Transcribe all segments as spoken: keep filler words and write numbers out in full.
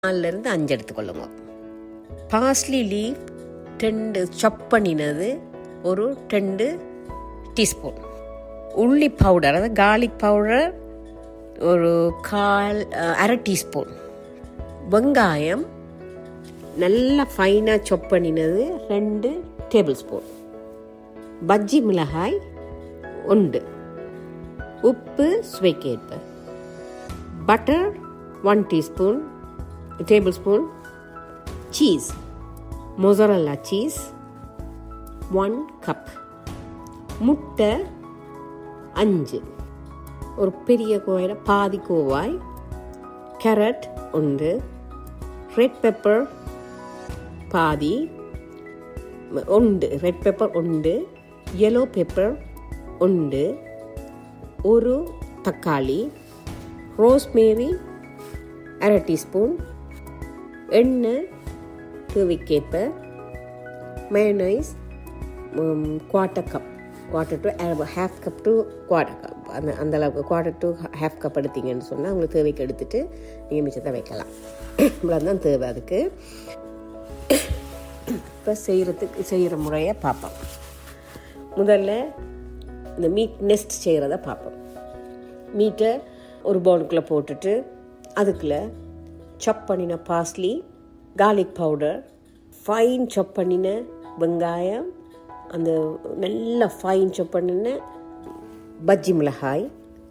நாலுலேருந்து அஞ்சு எடுத்துக்கொள்ளுங்க. பார்ஸ்லி லீவ் ரெண்டு சாப் பண்ணினது ஒரு ரெண்டு டீஸ்பூன். உள்ளி பவுடர், அதாவது கார்லிக் பவுடர் ஒரு கால் அரை டீஸ்பூன். வெங்காயம் நல்லா ஃபைனாக சாப் பண்ணினது ரெண்டு டேபிள் ஸ்பூன். பஜ்ஜி மிளகாய் ஒன்று. உப்பு சுவைக்கேற்ப. Butter one teaspoon table spoon. Cheese mozzarella cheese one cup. முட்டை அஞ்சு. ஒரு பெரிய கோவாயில் பாதி கோவாய். கேரட் ஒன்று. ரெட் பெப்பர் பாதி ஒன்று. ரெட் பெப்பர் ஒன்று. yellow பெப்பர் ஒன்று. ஒரு தக்காளி. ரோஸ்மேரி அரை டீஸ்பூன். எண்ணெய் தேவைக்கேற்ப. Mayonnaise quarter cup. Quarter to half cup to quarter cup. அந்த அந்த அளவுக்கு குவார்ட்டர் டு ஹாஃப் கப் எடுத்தீங்கன்னு சொன்னால் உங்களுக்கு தேவைக்கு எடுத்துட்டு நீங்கள் மிச்சத்தை வைக்கலாம். இவ்வளோ தான் தேவை அதுக்கு. இப்போ செய்கிறதுக்கு செய்கிற முறையை பார்ப்போம். முதல்ல இந்த மீட் நெஸ்ட் செய்கிறத பார்ப்போம். மீட்டை ஒரு பவுலுக்குள்ளே போட்டுட்டு அதுக்குள்ளே சாப் பண்ணின பார்ஸ்லி, கார்லிக் பவுடர், ஃபைன் சாப் பண்ணின வெங்காயம், அந்த நல்லா ஃபைன் சாப் பண்ணின பஜ்ஜி மிளகாய்,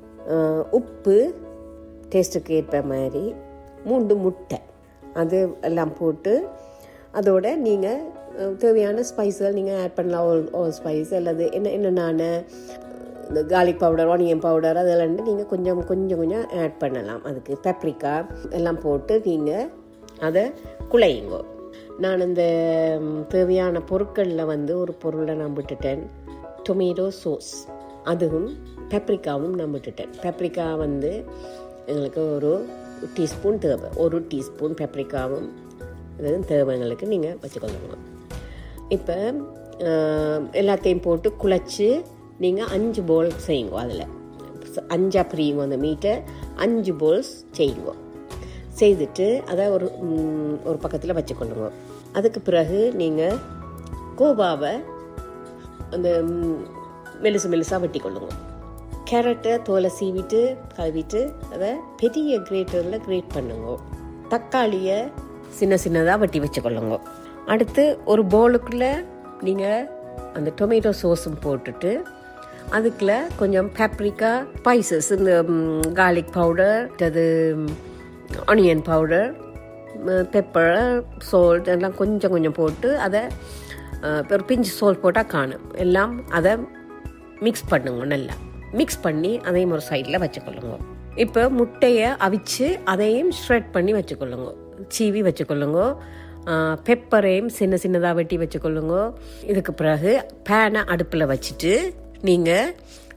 உப்பு டேஸ்ட்டுக்கு ஏற்ப மாதிரி, மூன்று முட்டை, அது எல்லாம் போட்டு அதோட நீங்கள் தேவையான ஸ்பைஸுகள் நீங்கள் ஆட் பண்ணலாம். ஓல் ஓல் ஸ்பைஸ் அல்லது என்ன என்னென்ன இந்த கார்லிக் பவுடர், ஆனியன் பவுடர் அதெல்லாம் நீங்கள் கொஞ்சம் கொஞ்சம் கொஞ்சம் ஆட் பண்ணலாம். அதுக்கு பெப்ரிக்கா எல்லாம் போட்டு நீங்கள் அதை குழையுங்க. நான் இந்த தேவையான பொருட்களில் வந்து ஒரு பொருளை நான் விட்டுட்டேன். டொமேட்டோ சோஸ், அதுவும் பெப்ரிக்காவும் நான் விட்டுட்டேன். பெப்ரிக்கா வந்து எங்களுக்கு ஒரு டீஸ்பூன் தேவை. ஒரு டீஸ்பூன் பெப்ரிக்காவும் இதுவும் தேவை எங்களுக்கு, நீங்கள் வச்சுக்கொள்ளுங்க. இப்போ எல்லாத்தையும் போட்டு குழைச்சி நீங்கள் அஞ்சு போல் செய்யுங்க. அதில் அஞ்சா பிரியுங்க. அந்த மீட்டை அஞ்சு போல்ஸ் செய்யுங்க. செய்துட்டு அதை ஒரு ஒரு பக்கத்தில் வச்சுக்கொள்ளுங்க. அதுக்கு பிறகு நீங்கள் கோவாவை அந்த மெலுசு மெலுசாக வெட்டி கொள்ளுங்க. கேரட்டை தோலை சீவிட்டு கழுவிட்டு அதை பெரிய கிரேட்டரில் கிரேட் பண்ணுங்க. தக்காளியை சின்ன சின்னதாக வெட்டி வச்சுக்கொள்ளுங்க. அடுத்து ஒரு பவுலுக்குள்ளே நீங்கள் அந்த டொமேட்டோ சோஸும் போட்டுட்டு அதுக்குள்ள கொஞ்சம் பெப்ரிக்கா ஸ்பைசஸ், இந்த கார்லிக் பவுடர், அது ஆனியன் பவுடர், பெப்பர், சால்ட் எல்லாம் கொஞ்சம் கொஞ்சம் போட்டு அதை ஒரு பிஞ்சு சால்ட் போட்டால் காணும் எல்லாம் அதை மிக்ஸ் பண்ணுங்க. நல்லா மிக்ஸ் பண்ணி அதையும் ஒரு சைடில் வச்சுக்கொள்ளுங்க. இப்போ முட்டையை அவிச்சு அதையும் ஷ்ரெட் பண்ணி வச்சுக்கொள்ளுங்க, சீவி வச்சுக்கொள்ளுங்க. பெப்பரையும் சின்ன சின்னதாக வெட்டி வச்சுக்கொள்ளுங்க. இதுக்கு பிறகு பேனை அடுப்பில் வச்சுட்டு நீங்கள்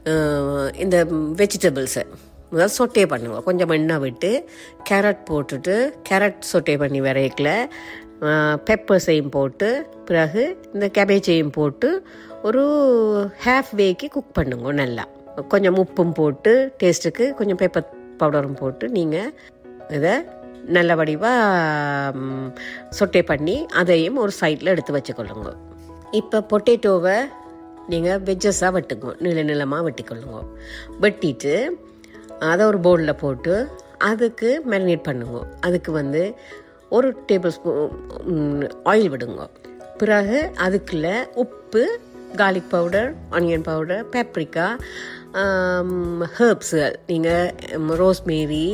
இந்த வெஜிடபிள்ஸை முதல் சொட்டே பண்ணுங்க. கொஞ்சம் எண்ணெய் விட்டு கேரட் போட்டுட்டு கேரட் சொட்டே பண்ணி வரைக்கல பெப்பர்ஸையும் போட்டு பிறகு இந்த கேபேஜையும் போட்டு ஒரு ஹாஃப் வேக்கு குக் பண்ணுங்க. நல்லா கொஞ்சம் உப்பும் போட்டு டேஸ்ட்டுக்கு கொஞ்சம் பெப்பர் பவுடரும் போட்டு நீங்கள் இதை நல்ல வடிவாக சொட்டே பண்ணி அதையும் ஒரு சைடில் எடுத்து வச்சுக்கொள்ளுங்க. இப்போ பொட்டேட்டோவை நீங்கள் வெஜ்ஜஸாக வெட்டுங்க, நீள நிலமாக வெட்டிக்கொள்ளுங்க. வெட்டிட்டு அதை ஒரு பவுலில் போட்டு அதுக்கு மேரினேட் பண்ணுங்க. அதுக்கு வந்து ஒரு டேபிள் ஸ்பூன் ஆயில் விடுங்க. பிறகு அதுக்குள்ள உப்பு, garlic powder, onion powder, paprika, ஹெர்ப்ஸுகள் நீங்கள் ரோஸ்மேரி,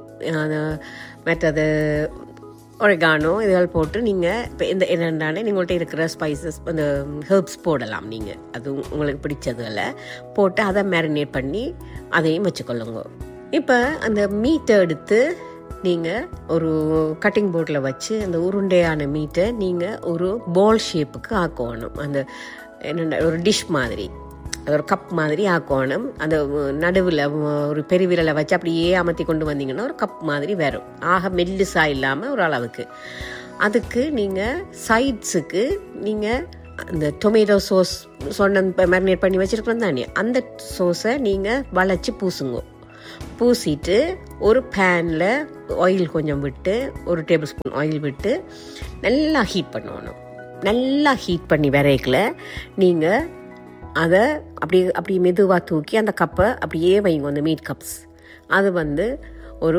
மற்றது ஒரிகானோ இதெல்லாம் போட்டு நீங்கள் இப்போ இந்த என்னென்ன நீங்கள்கிட்ட இருக்கிற ஸ்பைசஸ் அந்த ஹெர்ப்ஸ் போடலாம். நீங்கள் அது உங்களுக்கு பிடிச்சதில் போட்டு அதை மேரினேட் பண்ணி அதையும் வச்சுக்கொள்ளுங்க. இப்போ அந்த மீட்டை எடுத்து நீங்கள் ஒரு கட்டிங் போர்டில் வச்சு அந்த உருண்டையான மீட்டை நீங்கள் ஒரு பால் ஷேப்புக்கு ஆக்கணும். அந்த என்னென்ன ஒரு டிஷ் மாதிரி, அது ஒரு கப் மாதிரி ஆக்கணும். அந்த நடுவில் ஒரு பெருவிரலை வச்சு அப்படியே அமர்த்தி கொண்டு வந்தீங்கன்னா ஒரு கப் மாதிரி வரும். ஆக மெல்லுசாக இல்லாமல் ஒரு அளவுக்கு. அதுக்கு நீங்கள் சைட்ஸுக்கு நீங்கள் அந்த டொமேட்டோ சோஸ் சொன்ன மேரினேட் பண்ணி வச்சுருக்கோம் தானே, அந்த சோஸை நீங்கள் வளைச்சி பூசுங்க. பூசிட்டு ஒரு பேனில் ஆயில் கொஞ்சம் விட்டு ஒரு டேபிள் ஸ்பூன் ஆயில் விட்டு நல்லா ஹீட் பண்ணணும். நல்லா ஹீட் பண்ணி வரைக்கல நீங்கள் அதை அப்படி அப்படி மெதுவாக தூக்கி அந்த கப்பை அப்படியே வைங்க, அந்த மீட் கப்ஸ். அது வந்து ஒரு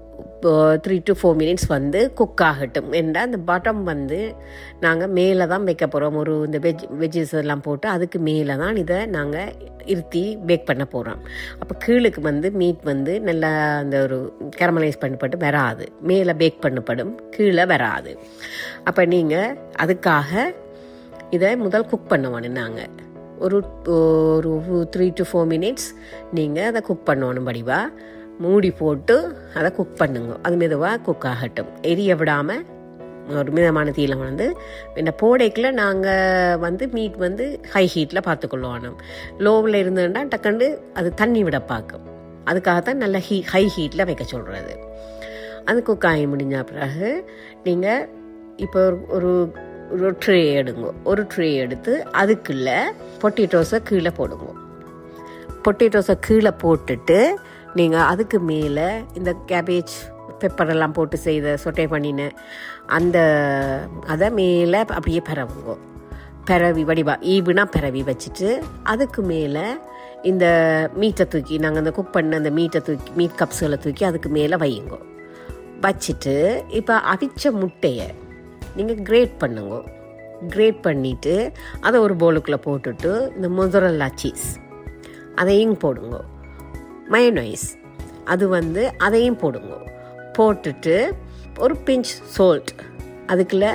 த்ரீ டு ஃபோர் மினிட்ஸ் வந்து குக் ஆகட்டும். ஏன்னா அந்த பாட்டம் வந்து நாங்கள் மேலே தான் வைக்க போகிறோம். ஒரு இந்த வெஜ் வெஜ்ஜஸ் எல்லாம் போட்டு அதுக்கு மேலே தான் இதை நாங்கள் இருத்தி பேக் பண்ண போகிறோம். அப்போ கீழுக்கு வந்து மீட் வந்து நல்லா அந்த ஒரு கேரமலைஸ் பண்ணப்பட்டு வராது, மேலே பேக் பண்ணப்படும், கீழே வராது. அப்போ நீங்கள் அதுக்காக இதை முதல் குக் பண்ணணும். நாங்கள் ஒரு ஒரு த்ரீ டு ஃபோர் மினிட்ஸ் நீங்கள் அதை குக் பண்ணணும். வடிவாக மூடி போட்டு அதை குக் பண்ணுங்க. அது மெதுவாக குக் ஆகட்டும், எரிய விடாமல் ஒரு மிதமான தீயில் வந்து. இந்த போடைக்குள்ள நாங்கள் வந்து மீட் வந்து ஹை ஹீட்டில் பார்த்துக்கொள்ளணும். லோவில் இருந்ததுன்னா டக்குண்டு அது தண்ணி விட பார்க்கும். அதுக்காகத்தான் நல்ல ஹீ ஹை ஹீட்டில் வைக்க சொல்கிறது. அது குக் ஆகி முடிஞ்ச பிறகு நீங்கள் இப்போ ஒரு ஒரு ட்ரே எடுங்க. ஒரு ட்ரே எடுத்து அதுக்குள்ள பொட்டேட்டோஸை கீழே போடுங்க. பொட்டேட்டோஸை கீழே போட்டுட்டு நீங்கள் அதுக்கு மேலே இந்த கேபேஜ் பெப்பரெல்லாம் போட்டு செய்த சொட்டை பண்ணின அந்த அதை மேலே அப்படியே பரவுங்க. பரவி வடிவா ஈவுனா பரவி வச்சுட்டு அதுக்கு மேலே இந்த மீட்டை தூக்கி நாங்கள் அந்த குக் பண்ண அந்த மீட்டை தூக்கி மீட் கப்ஸுகளை தூக்கி அதுக்கு மேலே வையுங்க. வச்சுட்டு இப்போ அவிச்ச முட்டையை நீங்கள் கிரேட் பண்ணுங்க. கிரேட் பண்ணிவிட்டு அதை ஒரு பவுலுக்குள்ளே போட்டுட்டு இந்த மொசரல்லா சீஸ் அதையும் போடுங்க. மயோனைஸ் அது வந்து அதையும் போடுங்க. போட்டுட்டு ஒரு பிஞ்ச் சால்ட், அதுக்குள்ள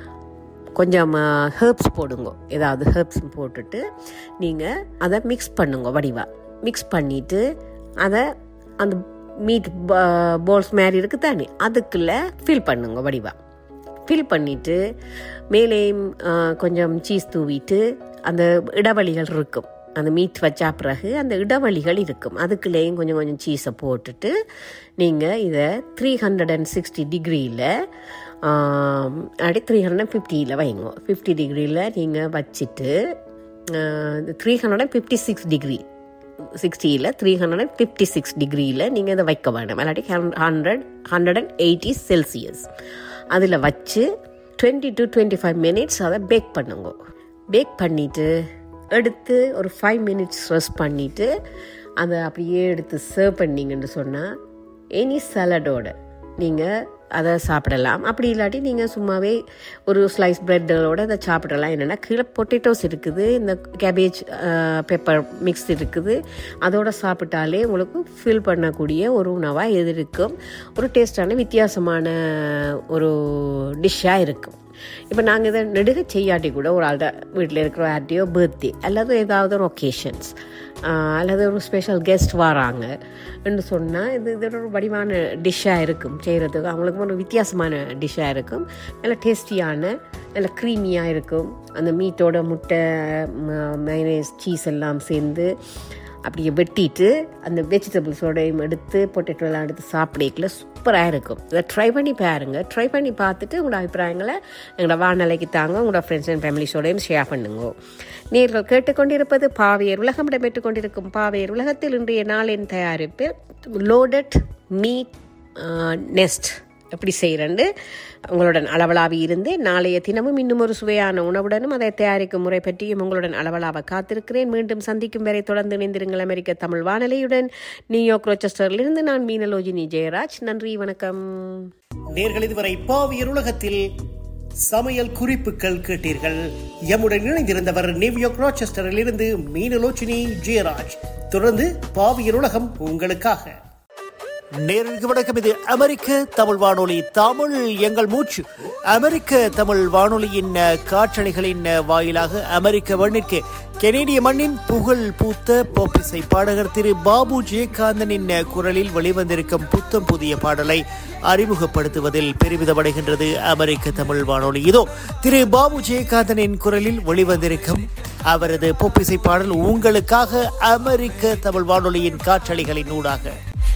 கொஞ்சம் ஹெர்ப்ஸ் போடுங்க. ஏதாவது ஹெர்ப்ஸ் போட்டுட்டு நீங்கள் அதை மிக்ஸ் பண்ணுங்க. வடிவாக மிக்ஸ் பண்ணிவிட்டு அதை அந்த மீட் பால்ஸ் மாதிரி இருக்குது தானே அதுக்குள்ளே ஃபில் பண்ணுங்க. வடிவாக ஃபில் பண்ணிவிட்டு மேலேயும் கொஞ்சம் சீஸ் தூவிட்டு அந்த இடைவெளிகள் இருக்கும். அந்த மீட் வச்சா பிறகு அந்த இடைவெளிகள் இருக்கும். அதுக்குள்ளேயும் கொஞ்சம் கொஞ்சம் சீஸை போட்டுட்டு நீங்கள் இதை த்ரீ ஹண்ட்ரட் அண்ட் சிக்ஸ்டி டிகிரியில் அப்படி த்ரீ ஹண்ட்ரட் அண்ட் ஃபிஃப்டியில் வைங்க. ஃபிஃப்டி டிகிரியில் நீங்கள் வச்சுட்டு three hundred and fifty six degree சிக்ஸ்டியில் three hundred and fifty six டிகிரியில் நீங்கள் இதை வைக்க வேண்டாம். இல்லாட்டி hundred hundred and eighty Celsius அதில் வச்சு twenty to twenty five minutes அதை பேக் பண்ணுங்க. பேக் பண்ணிவிட்டு எடுத்து ஒரு ஃபைவ் மினிட்ஸ் ரெஸ்ட் பண்ணிவிட்டு அதை அப்படியே எடுத்து சர்வ் பண்ணிங்கன்னு சொன்னால் எனி சாலடோட நீங்கள் அதை சாப்பிடலாம். அப்படி இல்லாட்டி நீங்கள் சும்மாவே ஒரு ஸ்லைஸ் ப்ரெட்டோடு அதை சாப்பிடலாம். என்னென்னா கீழே பொட்டேட்டோஸ் இருக்குது, இந்த கேபேஜ் பெப்பர் மிக்ஸ் இருக்குது, அதோடு சாப்பிட்டாலே உங்களுக்கு ஃபில் பண்ணக்கூடிய ஒரு உணவாக எது இருக்கும். ஒரு டேஸ்டான வித்தியாசமான ஒரு டிஷ்ஷாக இருக்கும். இப்போ நாங்கள் இதை நெடுக செய்யாட்டி கூட ஒரு ஆள்கிட்ட வீட்டில் இருக்கிற யார்ட்டையோ பர்த்டே அல்லது ஏதாவது ஒரு ஒகேஷன்ஸ் அல்லது ஒரு ஸ்பெஷல் கெஸ்ட் வராங்க என்று சொன்னால் இது இதோட ஒரு வடிவான டிஷ்ஷாக இருக்கும். செய்கிறதுக்கு அவங்களுக்கு ஒரு வித்தியாசமான டிஷ்ஷாக இருக்கும். நல்ல டேஸ்டியான நல்ல க்ரீமியாக இருக்கும். அந்த மீட்டோட முட்டை மைனஸ் சீஸ் எல்லாம் சேர்ந்து அப்படியே வெட்டிட்டு அந்த வெஜிடபிள்ஸோடையும் எடுத்து பொட்டேட்டோலாம் எடுத்து சாப்பிடல சூப்பராக இருக்கும். இதை ட்ரை பண்ணி பாருங்க. ட்ரை பண்ணி பார்த்துட்டு உங்களோட அபிப்பிராயங்களை எங்களோட வானலைக்கு தாங்க, உங்களோட ஃப்ரெண்ட்ஸ் அண்ட் ஃபேமிலிஸோடையும் ஷேர் பண்ணுங்க. நேர்கள் கேட்டுக்கொண்டிருப்பது பாவையர் உலகம் இடம்பெற்றுக் கொண்டிருக்கும் பாவையர் உலகத்தில் இன்றைய நாளின் தயாரிப்பு லோடட் மீட் நெஸ்ட் எப்படி செய்கிறேன்னு உங்களுடன் அளவலாவி இருந்து நாளைய தினமும் இன்னும் ஒரு சுவையான உணவுடனும் அதை தயாரிக்கும் முறை பற்றியும் உங்களுடன் அளவலாக காத்திருக்கிறேன். மீண்டும் சந்திக்கும் வரை தொடர்ந்து இணைந்திருங்கள் அமெரிக்க தமிழ் வானொலியுடன். நியூயார்க் ரோச்செஸ்டரிலிருந்து நான் மீனலோஜினி ஜெயராஜ். நன்றி, வணக்கம். நேர்கள் இதுவரை பாவியர் உலகத்தில் சமையல் குறிப்புகள் கேட்டீர்கள். எம்முடன் இணைந்திருந்தவர் நியூயார்க் ரோச்செஸ்டரில் இருந்து மீனலோஜினி ஜெயராஜ். தொடர்ந்து பாவியர் உலகம் உங்களுக்காக. நேருக்கு வணக்கம். இது அமெரிக்க தமிழ் வானொலி, தமிழ் எங்கள் மூச்சு. அமெரிக்க தமிழ் வானொலியின் காற்றலைகளின் வாயிலாக அமெரிக்க மண்ணிற்கு கெனேடிய மண்ணின் புகழ் பூத்த பாப் இசை பாடகர் திரு பாபு ஜெயகாந்தனின் குரலில் வெளிவந்திருக்கும் புத்தம் புதிய பாடலை அறிமுகப்படுத்துவதில் பெருமிதமடைகின்றது அமெரிக்க தமிழ் வானொலி. இதோ திரு பாபு ஜெயகாந்தனின் குரலில் வெளிவந்திருக்கும் அவரது பாப் இசை பாடல் உங்களுக்காக அமெரிக்க தமிழ் வானொலியின் காற்றலைகளின் ஊடாக.